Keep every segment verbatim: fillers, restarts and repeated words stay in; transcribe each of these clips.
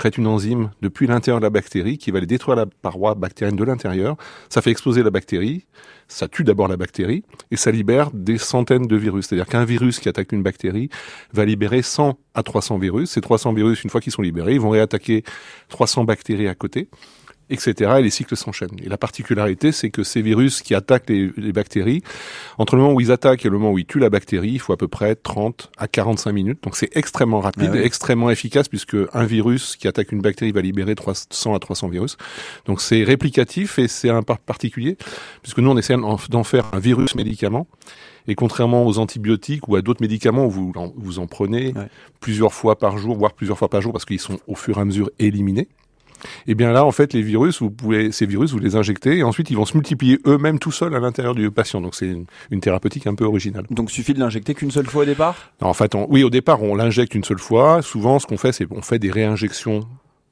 sécrète une enzyme depuis l'intérieur de la bactérie qui va aller détruire la paroi bactérienne de l'intérieur. Ça fait exploser la bactérie, ça tue d'abord la bactérie et ça libère des centaines de virus. C'est-à-dire qu'un virus qui attaque une bactérie va libérer cent à trois cents virus. Ces trois cents virus, une fois qu'ils sont libérés, ils vont réattaquer trois cents bactéries à côté, et cetera. Et les cycles s'enchaînent. Et la particularité, c'est que ces virus qui attaquent les, les bactéries, entre le moment où ils attaquent et le moment où ils tuent la bactérie, il faut à peu près trente à quarante-cinq minutes. Donc c'est extrêmement rapide ah oui. et extrêmement efficace puisque un virus qui attaque une bactérie va libérer trois cents à trois cents virus. Donc c'est réplicatif et c'est un particulier puisque nous on essaie d'en faire un virus médicament. Et contrairement aux antibiotiques ou à d'autres médicaments où vous en, vous en prenez ouais. plusieurs fois par jour, voire plusieurs fois par jour parce qu'ils sont au fur et à mesure éliminés. Et bien là, en fait, les virus, vous pouvez, ces virus, vous les injectez et ensuite ils vont se multiplier eux-mêmes tout seuls à l'intérieur du patient. Donc c'est une, une thérapeutique un peu originale. Donc il suffit de l'injecter qu'une seule fois au départ ? Non, en fait, on, oui, au départ, on l'injecte une seule fois. Souvent, ce qu'on fait, c'est qu'on fait des réinjections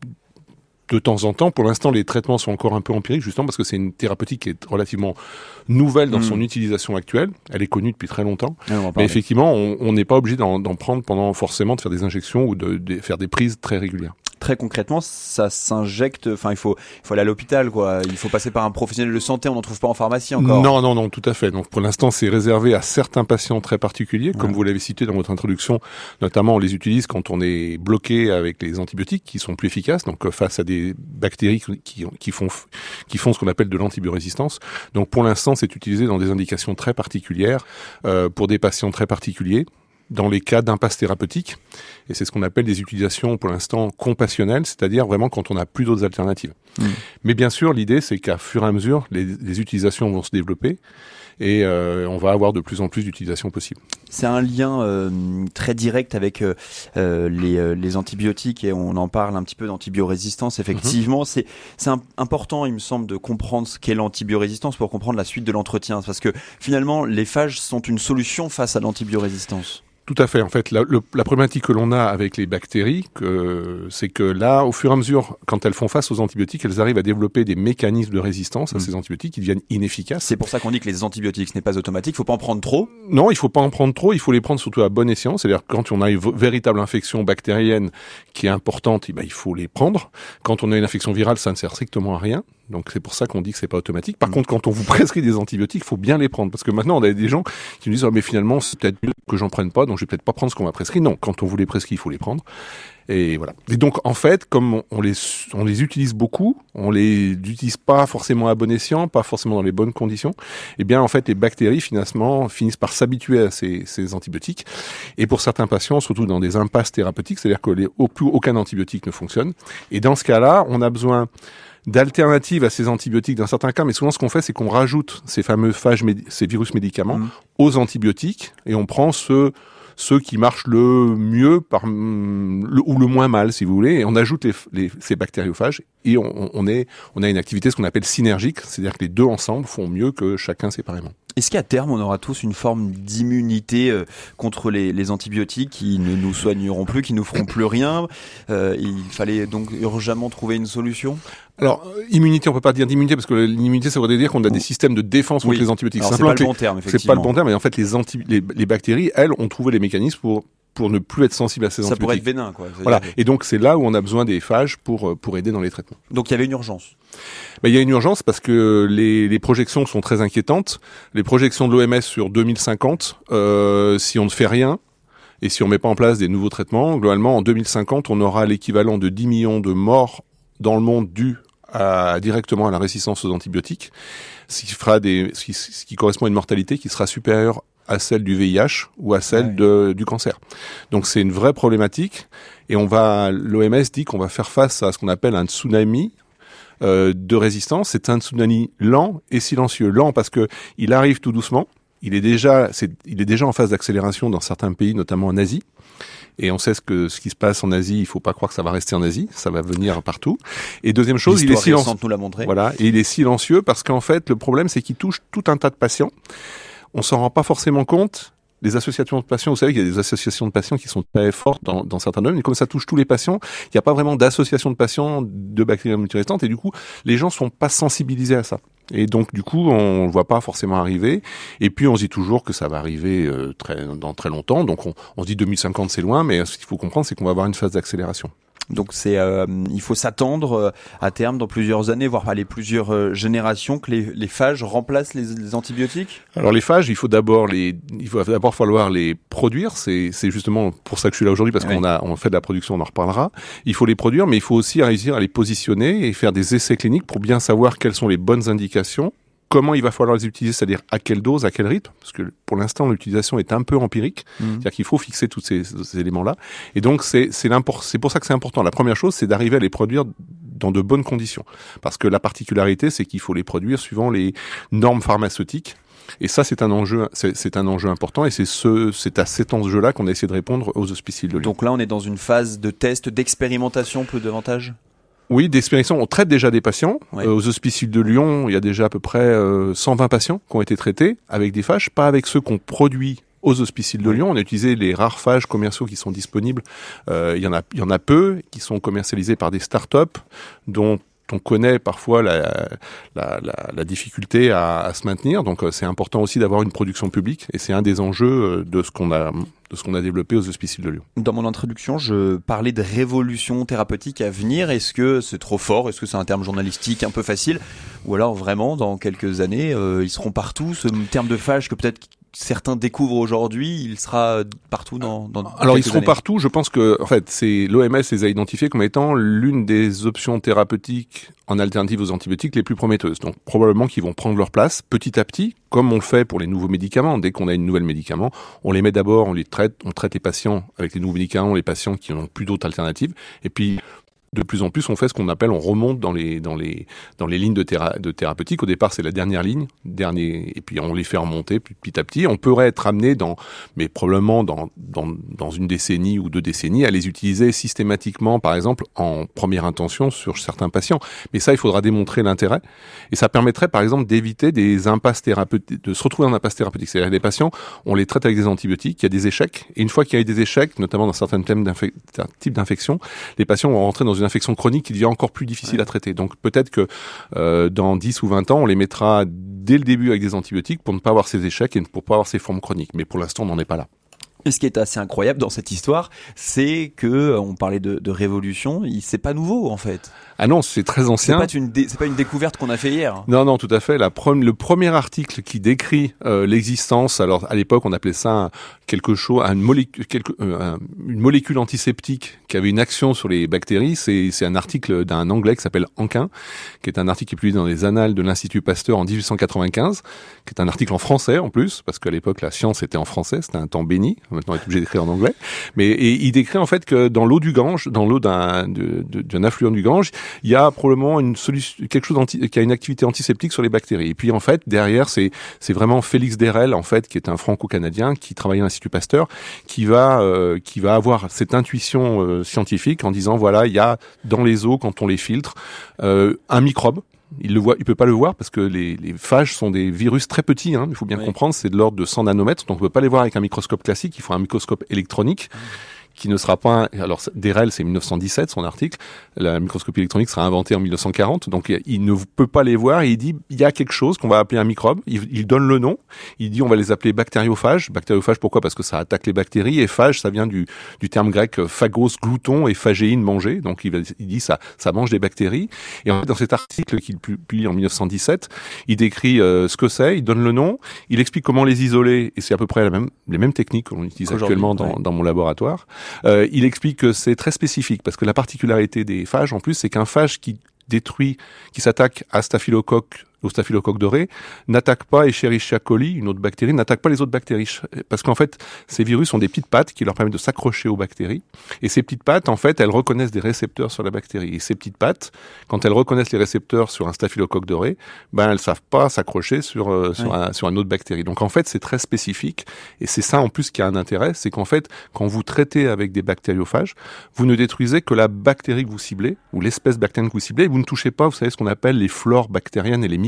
de temps en temps. Pour l'instant, les traitements sont encore un peu empiriques, justement parce que c'est une thérapeutique qui est relativement nouvelle dans mmh. son utilisation actuelle. Elle est connue depuis très longtemps. Mais effectivement, on n'est pas obligé d'en, d'en prendre pendant forcément de faire des injections ou de, de faire des prises très régulières. Très concrètement, ça s'injecte, enfin, il faut, il faut aller à l'hôpital, quoi. Il faut passer par un professionnel de santé, on n'en trouve pas en pharmacie encore. Non, non, non, tout à fait. Donc, pour l'instant, c'est réservé à certains patients très particuliers, comme ouais. vous l'avez cité dans votre introduction. Notamment, on les utilise quand on est bloqué avec les antibiotiques, qui sont plus efficaces, donc, face à des bactéries qui, qui font, qui font ce qu'on appelle de l'antibiorésistance. Donc, pour l'instant, c'est utilisé dans des indications très particulières, euh, pour des patients très particuliers, dans les cas d'impasse thérapeutique. Et c'est ce qu'on appelle des utilisations, pour l'instant, compassionnelles, c'est-à-dire vraiment quand on n'a plus d'autres alternatives. Mmh. Mais bien sûr, l'idée, c'est qu'à fur et à mesure, les, les utilisations vont se développer et euh, on va avoir de plus en plus d'utilisations possibles. C'est un lien euh, très direct avec euh, les, euh, les antibiotiques et on en parle un petit peu d'antibiorésistance, effectivement. Mmh. C'est, c'est un, important, il me semble, de comprendre ce qu'est l'antibiorésistance pour comprendre la suite de l'entretien. Parce que finalement, les phages sont une solution face à l'antibiorésistance. Tout à fait. En fait, la, le, la problématique que l'on a avec les bactéries, que, c'est que là, au fur et à mesure, quand elles font face aux antibiotiques, elles arrivent à développer des mécanismes de résistance à mmh. ces antibiotiques qui deviennent inefficaces. C'est pour ça qu'on dit que les antibiotiques, ce n'est pas automatique. Il ne faut pas en prendre trop. Non, il ne faut pas en prendre trop. Il faut les prendre surtout à bon escient. C'est-à-dire que quand on a une véritable infection bactérienne qui est importante, eh ben, il faut les prendre. Quand on a une infection virale, ça ne sert strictement à rien. Donc c'est pour ça qu'on dit que c'est pas automatique. Par mmh. contre, quand on vous prescrit des antibiotiques, il faut bien les prendre. Parce que maintenant, on a des gens qui nous disent oh, « mais finalement, c'est peut-être mieux que j'en prenne pas, donc je vais peut-être pas prendre ce qu'on m'a prescrit. » Non, quand on vous les prescrit, il faut les prendre. Et voilà. Et donc, en fait, comme on, on les on les utilise beaucoup, on les utilise pas forcément à bon escient, pas forcément dans les bonnes conditions, eh bien, en fait, les bactéries, finalement, finissent par s'habituer à ces, ces antibiotiques. Et pour certains patients, surtout dans des impasses thérapeutiques, c'est-à-dire que les, au plus aucun antibiotique ne fonctionne. Et dans ce cas-là, on a besoin d'alternatives à ces antibiotiques dans certains cas, mais souvent ce qu'on fait, c'est qu'on rajoute ces fameux phages, médi- ces virus médicaments mmh. aux antibiotiques et on prend ceux, ceux qui marchent le mieux par, le, ou le moins mal, si vous voulez, et on ajoute les, les, ces bactériophages et on, on, est, on a une activité, ce qu'on appelle synergique, c'est-à-dire que les deux ensemble font mieux que chacun séparément. Est-ce qu'à terme, on aura tous une forme d'immunité euh, contre les, les antibiotiques qui ne nous soigneront plus, qui ne nous feront plus rien euh, il fallait donc urgemment trouver une solution ? Alors, immunité, on peut pas dire d'immunité, parce que l'immunité, ça voudrait dire qu'on a des systèmes de défense contre oui. les antibiotiques. Alors, c'est pas le bon terme, effectivement. C'est pas le bon terme, mais en fait, les, anti, les, les bactéries, elles, ont trouvé les mécanismes pour pour ne plus être sensibles à ces ça antibiotiques. Ça pourrait être vénin, quoi. Voilà. Et donc, c'est là où on a besoin des phages pour pour aider dans les traitements. Donc, il y avait une urgence. Ben, il y a une urgence parce que les, les projections sont très inquiétantes. Les projections de l'O M S sur deux mille cinquante, euh, si on ne fait rien, et si on met pas en place des nouveaux traitements, globalement, en deux mille cinquante, on aura l'équivalent de dix millions de morts dans le monde dus à, directement à la résistance aux antibiotiques, ce qui fera des, ce qui, ce qui correspond à une mortalité qui sera supérieure à celle du V I H ou à celle ouais. de, du cancer. Donc c'est une vraie problématique et on va, l'O M S dit qu'on va faire face à ce qu'on appelle un tsunami euh, de résistance. C'est un tsunami lent et silencieux. Lent parce que il arrive tout doucement. Il est déjà, c'est, il est déjà en phase d'accélération dans certains pays, notamment en Asie. Et on sait ce que ce qui se passe en Asie. Il faut pas croire que ça va rester en Asie. Ça va venir partout. Et deuxième chose, l'histoire il est silencieux. Nous l'a montré. Voilà. Et il est silencieux parce qu'en fait, le problème, c'est qu'il touche tout un tas de patients. On s'en rend pas forcément compte. Les associations de patients, vous savez qu'il y a des associations de patients qui sont très fortes dans, dans certains domaines, mais comme ça touche tous les patients, il n'y a pas vraiment d'association de patients de bactéries multirésistantes, et du coup, les gens sont pas sensibilisés à ça. Et donc, du coup, on le voit pas forcément arriver. Et puis, on se dit toujours que ça va arriver euh, très, dans très longtemps. Donc, on, on se dit deux mille cinquante, c'est loin, mais ce qu'il faut comprendre, c'est qu'on va avoir une phase d'accélération. Donc c'est, euh, il faut s'attendre euh, à terme, dans plusieurs années, voire les plusieurs euh, générations, que les, les phages remplacent les, les antibiotiques. Alors les phages, il faut d'abord les, il faut d'abord falloir les produire. C'est, c'est justement pour ça que je suis là aujourd'hui, parce oui. qu'on a, on fait de la production, on en reparlera. Il faut les produire, mais il faut aussi réussir à les positionner et faire des essais cliniques pour bien savoir quelles sont les bonnes indications. Comment il va falloir les utiliser, c'est-à-dire à quelle dose, à quel rythme, parce que pour l'instant l'utilisation est un peu empirique, mmh. c'est-à-dire qu'il faut fixer tous ces, ces éléments-là. Et donc c'est c'est, c'est pour ça que c'est important. La première chose, c'est d'arriver à les produire dans de bonnes conditions, parce que la particularité, c'est qu'il faut les produire suivant les normes pharmaceutiques. Et ça, c'est un enjeu, c'est, c'est un enjeu important, et c'est ce, c'est à cet enjeu-là qu'on a essayé de répondre aux hospiciers de Lyon. Donc là, on est dans une phase de test, d'expérimentation, plus davantage. Oui, d'expérimentation. On traite déjà des patients. Ouais. Euh, aux hospices de Lyon, il y a déjà à peu près euh, cent vingt patients qui ont été traités avec des phages, pas avec ceux qu'on produit aux hospices de Lyon. On a utilisé les rares phages commerciaux qui sont disponibles. Euh, il y en a, il y en a peu qui sont commercialisés par des startups dont on connaît parfois la, la, la, la difficulté à, à se maintenir. Donc c'est important aussi d'avoir une production publique, et c'est un des enjeux de ce qu'on a de ce qu'on a développé aux hospices de Lyon. Dans mon introduction, je parlais de révolution thérapeutique à venir. Est-ce que c'est trop fort ? Est-ce que c'est un terme journalistique un peu facile ? Ou alors vraiment, dans quelques années, euh, ils seront partout, ce terme de phage que peut-être certains découvrent aujourd'hui, il sera partout dans, dans Alors ils seront années. Partout, je pense que en fait, c'est l'O M S les a identifiés comme étant l'une des options thérapeutiques en alternative aux antibiotiques les plus prometteuses. Donc probablement qu'ils vont prendre leur place petit à petit, comme on le fait pour les nouveaux médicaments. Dès qu'on a une nouvelle médicament, on les met d'abord, on les traite, on traite les patients avec les nouveaux médicaments, les patients qui n'ont plus d'autres alternatives, et puis de plus en plus, on fait ce qu'on appelle, on remonte dans les dans les dans les lignes de, théra, de thérapeutique. Au départ, c'est la dernière ligne, dernier, et puis on les fait remonter petit à petit. On pourrait être amené dans, mais probablement dans dans dans une décennie ou deux décennies, à les utiliser systématiquement, par exemple en première intention sur certains patients. Mais ça, il faudra démontrer l'intérêt, et ça permettrait, par exemple, d'éviter des impasses thérapeutiques, de se retrouver en impasse thérapeutique. C'est-à-dire des patients, on les traite avec des antibiotiques, il y a des échecs, et une fois qu'il y a eu des échecs, notamment dans certains thèmes d'infec- types d'infections, les patients vont rentrer dans une infection chronique qui devient encore plus difficile ouais. à traiter. Donc peut-être que euh, dans dix ou vingt ans, on les mettra dès le début avec des antibiotiques pour ne pas avoir ces échecs et pour ne pas avoir ces formes chroniques. Mais pour l'instant, on n'en est pas là. Et ce qui est assez incroyable dans cette histoire, c'est que on parlait de, de révolution, il, c'est pas nouveau en fait. Ah non, c'est très ancien. C'est pas une, dé, c'est pas une découverte qu'on a fait hier. Non, non, tout à fait. La pre- le premier article qui décrit euh, l'existence, alors à l'époque on appelait ça quelque chose, une molécule, quelque, euh, une molécule antiseptique qui avait une action sur les bactéries. C'est, c'est un article d'un Anglais qui s'appelle Anquin, qui est un article qui est publié dans les Annales de l'Institut Pasteur en dix-huit cent quatre-vingt-quinze, qui est un article en français en plus, parce qu'à l'époque la science était en français, c'était un temps béni. Maintenant, on est obligé d'écrire en anglais. Mais et il décrit en fait que dans l'eau du Gange, dans l'eau d'un, de, de, d'un affluent du Gange, il y a probablement une solution, quelque chose anti, qui a une activité antiseptique sur les bactéries. Et puis en fait, derrière, c'est c'est vraiment Félix Derel en fait, qui est un Franco-Canadien qui travaille à l'Institut Pasteur, qui va euh, qui va avoir cette intuition euh, scientifique en disant voilà, il y a dans les eaux quand on les filtre euh, un microbe. Il le voit, il peut pas le voir parce que les, les phages sont des virus très petits. Hein, il faut bien oui. comprendre, c'est de l'ordre de cent nanomètres, donc on peut pas les voir avec un microscope classique. Il faut un microscope électronique. Mmh. Qui ne sera pas... Un, alors, Derel, c'est dix-neuf cent dix-sept, son article. La microscopie électronique sera inventée en dix-neuf cent quarante. Donc, il ne peut pas les voir. Et il dit, il y a quelque chose qu'on va appeler un microbe. Il, il donne le nom. Il dit, on va les appeler bactériophages. Bactériophages, pourquoi ? Parce que ça attaque les bactéries. Et phage, ça vient du, du terme grec phagos, glouton, et phagéine, manger. Donc, il, il dit, ça, ça mange des bactéries. Et en fait, dans cet article qu'il publie en dix-neuf cent dix-sept, il décrit euh, ce que c'est, il donne le nom, il explique comment les isoler. Et c'est à peu près la même, les mêmes techniques qu'on utilise actuellement dans, ouais. dans mon laboratoire. Euh, il explique que c'est très spécifique parce que la particularité des phages, en plus, c'est qu'un phage qui détruit, qui s'attaque à staphylocoque, au staphylocoque doré, n'attaque pas Escherichia coli, une autre bactérie, n'attaque pas les autres bactéries. Parce qu'en fait, ces virus ont des petites pattes qui leur permettent de s'accrocher aux bactéries. Et ces petites pattes, en fait, elles reconnaissent des récepteurs sur la bactérie. Et ces petites pattes, quand elles reconnaissent les récepteurs sur un staphylocoque doré, ben, elles savent pas s'accrocher sur, euh, sur, oui. un, sur une autre bactérie. Donc, en fait, c'est très spécifique. Et c'est ça, en plus, qui a un intérêt. C'est qu'en fait, quand vous traitez avec des bactériophages, vous ne détruisez que la bactérie que vous ciblez, ou l'espèce bactérienne que vous ciblez, et vous ne touchez pas, vous savez, ce qu'on appelle les flores bactériennes et les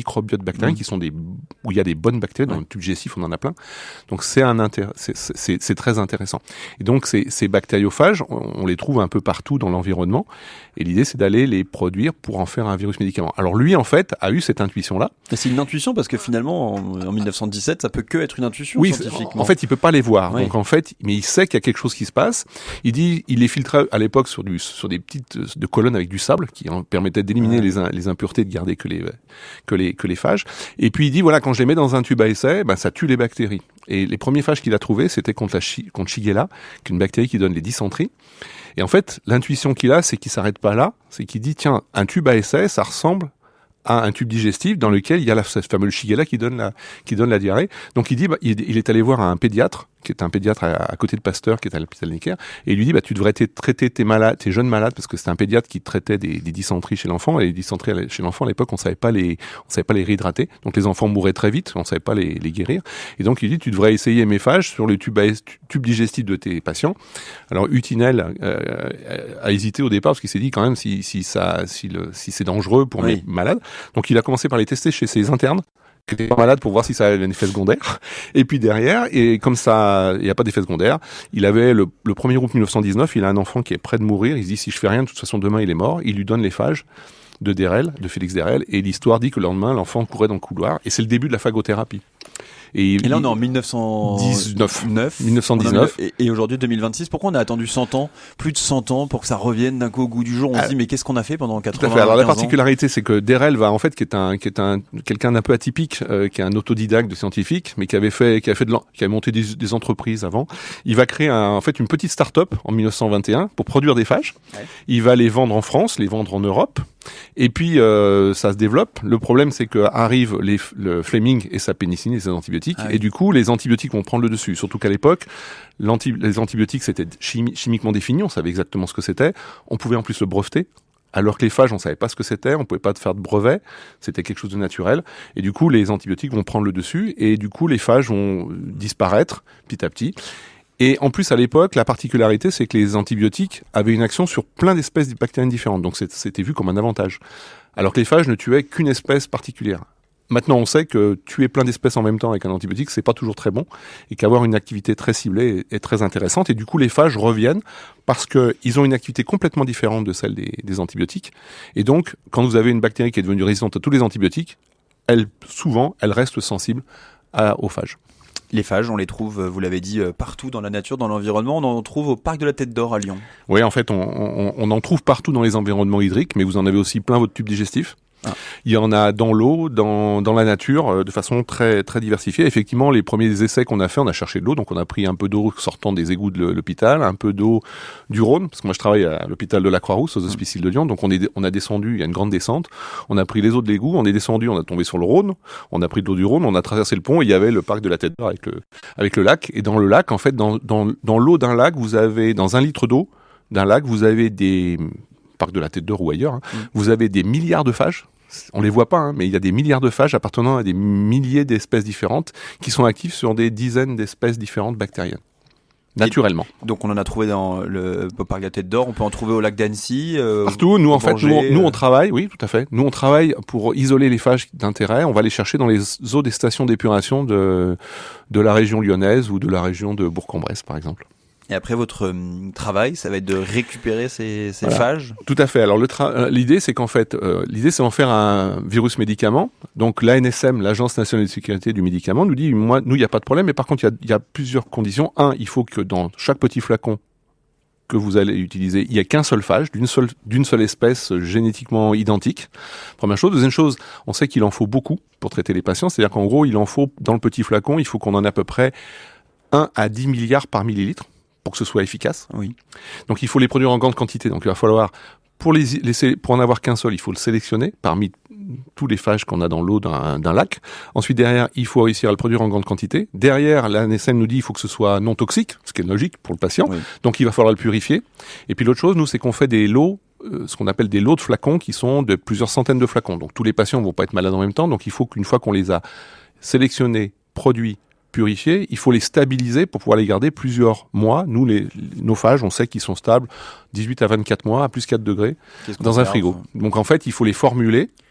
microbiote bactérien, mmh. qui sont des, où il y a des bonnes bactéries, dans ouais. le tube digestif, on en a plein. Donc, c'est un intérêt, c'est, c'est, c'est très intéressant. Et donc, ces, ces bactériophages, on, on les trouve un peu partout dans l'environnement. Et l'idée, c'est d'aller les produire pour en faire un virus médicament. Alors, lui, en fait, a eu cette intuition-là. Et c'est une intuition parce que finalement, en, en mille neuf cent dix-sept, ça peut que être une intuition oui, scientifiquement. En fait, il peut pas les voir. Oui. Donc, en fait, mais il sait qu'il y a quelque chose qui se passe. Il dit, il les filtrait à l'époque sur du, sur des petites de colonnes avec du sable qui en permettaient d'éliminer ouais. les, les impuretés, de garder que les, que les, que les phages. Et puis, il dit, voilà, quand je les mets dans un tube à essai, ben, ça tue les bactéries. Et les premiers phages qu'il a trouvés, c'était contre la chi, contre Shigella, qui est une bactérie qui donne les dysenteries. Et en fait, l'intuition qu'il a, c'est qu'il s'arrête pas là. C'est qu'il dit, tiens, un tube à essai, ça ressemble à un tube digestif dans lequel il y a la, cette fameuse Shigella qui donne la, qui donne la diarrhée. Donc il dit, bah, il, il est allé voir un pédiatre, qui est un pédiatre à, à côté de Pasteur, qui est à l'hôpital Necker, et il lui dit, bah, tu devrais traiter tes malades, tes jeunes malades, parce que c'était un pédiatre qui traitait des, des dysenteries chez l'enfant, et les dysenteries chez l'enfant, à l'époque, on savait pas les, on savait pas les réhydrater. Donc les enfants mouraient très vite, on savait pas les, les guérir. Et donc il dit, tu devrais essayer mes phages sur le tube, à, tube digestif de tes patients. Alors Hutinel euh, a hésité au départ, parce qu'il s'est dit quand même si, si ça, si le, si c'est dangereux pour oui. mes malades. Donc il a commencé par les tester chez ses internes, qui étaient pas malades, pour voir si ça avait un effet secondaire. Et puis derrière, et comme ça, il n'y a pas d'effet secondaire, il avait le, le premier août mille neuf cent dix-neuf, il a un enfant qui est près de mourir. Il se dit, si je fais rien, de toute façon, demain, il est mort. Il lui donne les phages de Derel, de Félix Derel, et l'histoire dit que le lendemain, l'enfant courait dans le couloir. Et c'est le début de la phagothérapie. Et, et là, on est en mille neuf cent dix-neuf. mille neuf cent dix-neuf. Et, et aujourd'hui, deux mille vingt-six. Pourquoi on a attendu cent ans, plus de cent ans, pour que ça revienne d'un coup au goût du jour? On ah, se dit, mais qu'est-ce qu'on a fait pendant quatre-vingts ans? Alors, la particularité, c'est que Derel va, en fait, qui est un, qui est un, quelqu'un d'un peu atypique, euh, qui est un autodidacte de scientifique, mais qui avait fait, qui a fait de, qui a monté des, des entreprises avant. Il va créer un, en fait, une petite start-up en mille neuf cent vingt et un pour produire des phages. Ouais. Il va les vendre en France, les vendre en Europe. Et puis euh, ça se développe. Le problème, c'est que arrive les, le Fleming et sa pénicilline et ses antibiotiques, ah oui. et du coup les antibiotiques vont prendre le dessus. Surtout qu'à l'époque, l'anti- les antibiotiques c'était chimi- chimiquement défini, on savait exactement ce que c'était. On pouvait en plus le breveter. Alors que les phages, on savait pas ce que c'était, on pouvait pas faire de brevet, c'était quelque chose de naturel. Et du coup, les antibiotiques vont prendre le dessus, et du coup, les phages vont disparaître petit à petit. Et en plus, à l'époque, la particularité, c'est que les antibiotiques avaient une action sur plein d'espèces de bactéries différentes. Donc, c'était vu comme un avantage. Alors que les phages ne tuaient qu'une espèce particulière. Maintenant, on sait que tuer plein d'espèces en même temps avec un antibiotique, c'est pas toujours très bon. Et qu'avoir une activité très ciblée est, est très intéressante. Et du coup, les phages reviennent parce qu'ils ont une activité complètement différente de celle des, des antibiotiques. Et donc, quand vous avez une bactérie qui est devenue résistante à tous les antibiotiques, elle, souvent, elle reste sensible à, aux phages. Les phages, on les trouve, vous l'avez dit, partout dans la nature, dans l'environnement. On en trouve au parc de la Tête d'Or à Lyon. Oui, en fait, on, on, on en trouve partout dans les environnements hydriques, mais vous en avez aussi plein votre tube digestif. Ah. Il y en a dans l'eau, dans, dans la nature, de façon très, très diversifiée. Effectivement, les premiers essais qu'on a fait, on a cherché de l'eau. Donc, on a pris un peu d'eau sortant des égouts de l'hôpital, un peu d'eau du Rhône, parce que moi, je travaille à l'hôpital de la Croix-Rousse, aux Hospices de Lyon. Donc, on est, on a descendu, il y a une grande descente. On a pris les eaux de l'égout, on est descendu, on a tombé sur le Rhône. On a pris de l'eau du Rhône, on a traversé le pont et il y avait le parc de la Tête d'Or avec le, avec le lac. Et dans le lac, en fait, dans, dans, dans l'eau d'un lac, vous avez, dans un litre d'eau d'un lac, vous avez des, parc de la Tête d'Or ou ailleurs, hein, mmh. vous avez des milliards de phages. On les voit pas, hein, mais il y a des milliards de phages appartenant à des milliers d'espèces différentes qui sont actives sur des dizaines d'espèces différentes bactériennes. Naturellement. Et donc on en a trouvé dans le parc de la Tête d'Or, on peut en trouver au lac d'Annecy. Euh, Partout. Nous en fait, nous, on, nous on travaille, oui, tout à fait. Nous on travaille pour isoler les phages d'intérêt. On va les chercher dans les eaux des stations d'épuration de de la région lyonnaise ou de la région de Bourg-en-Bresse, par exemple. Et après, votre euh, travail, ça va être de récupérer ces, ces voilà. phages. Tout à fait. Alors, le tra- l'idée, c'est qu'en fait, euh, l'idée, c'est d'en faire un virus médicament. Donc, l'A N S M, l'Agence nationale de sécurité du médicament, nous dit, moi, nous, il n'y a pas de problème. Mais par contre, il y a, y a plusieurs conditions. Un, il faut que dans chaque petit flacon que vous allez utiliser, il n'y a qu'un seul phage, d'une seule, d'une seule espèce génétiquement identique. Première chose. Deuxième chose, on sait qu'il en faut beaucoup pour traiter les patients. C'est-à-dire qu'en gros, il en faut, dans le petit flacon, il faut qu'on en ait à peu près un à dix milliards par millilitre, pour que ce soit efficace. Oui. Donc il faut les produire en grande quantité. Donc il va falloir, pour les laisser, pour en avoir qu'un seul, il faut le sélectionner parmi tous les phages qu'on a dans l'eau d'un, d'un lac. Ensuite derrière, il faut réussir à le produire en grande quantité. Derrière, l'A N S M nous dit il faut que ce soit non toxique, ce qui est logique pour le patient. Oui. Donc il va falloir le purifier. Et puis l'autre chose, nous, c'est qu'on fait des lots, euh, ce qu'on appelle des lots de flacons qui sont de plusieurs centaines de flacons. Donc tous les patients ne vont pas être malades en même temps. Donc il faut qu'une fois qu'on les a sélectionnés, produits, purifiés, il faut les stabiliser pour pouvoir les garder plusieurs mois. Nous, les, nos phages, on sait qu'ils sont stables dix-huit à vingt-quatre mois à plus quatre degrés dans un frigo. Donc en fait, il faut les formuler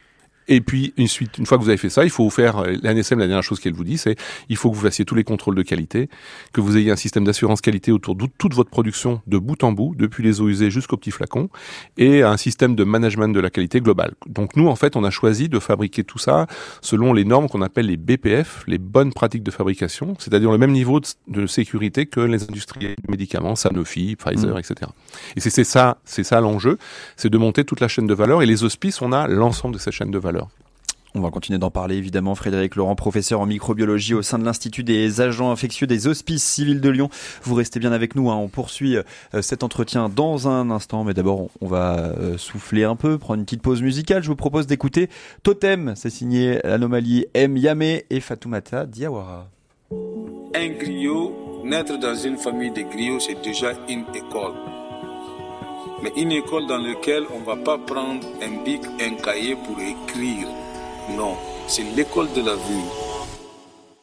Et puis, ensuite, une fois que vous avez fait ça, il faut faire, l'A N S M, la dernière chose qu'elle vous dit, c'est, il faut que vous fassiez tous les contrôles de qualité, que vous ayez un système d'assurance qualité autour de toute votre production de bout en bout, depuis les eaux usées jusqu'au petit flacon, et un système de management de la qualité globale. Donc nous, en fait, on a choisi de fabriquer tout ça selon les normes qu'on appelle les B P F, les bonnes pratiques de fabrication, c'est-à-dire le même niveau de, de sécurité que les industriels du médicament, Sanofi, Pfizer, mmh. et cetera. Et c'est, c'est ça, c'est ça l'enjeu, c'est de monter toute la chaîne de valeur, et les hospices, on a l'ensemble de cette chaîne de valeur. On va continuer d'en parler évidemment. Frédéric Laurent, professeur en microbiologie au sein de l'Institut des agents infectieux des Hospices civils de Lyon. Vous restez bien avec nous, hein. On poursuit euh, cet entretien dans un instant, mais d'abord on, on va euh, souffler un peu, prendre une petite pause musicale. Je vous propose d'écouter Totem, c'est signé l'Anomalie M. Yamé et Fatoumata Diawara. Un griot, naître dans une famille de griots, c'est déjà une école. Mais une école dans laquelle on ne va pas prendre un bic, un cahier pour écrire. Non, c'est l'école de la vie.